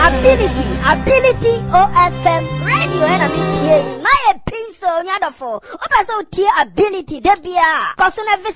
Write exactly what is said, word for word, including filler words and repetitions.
ability, ability O F M radio and I mean my pin so nyadofo. Opa so tia ability debia. Kosuna